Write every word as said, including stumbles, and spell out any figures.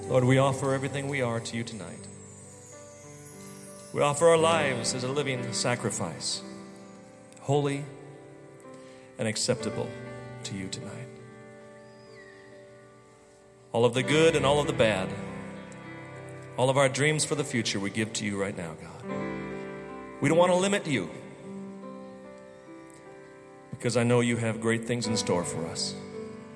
Lord, we offer everything we are to you tonight. We offer our lives as a living sacrifice, holy and acceptable to you tonight. All of the good and all of the bad, all of our dreams for the future we give to you right now, God. We don't want to limit you, because I know you have great things in store for us.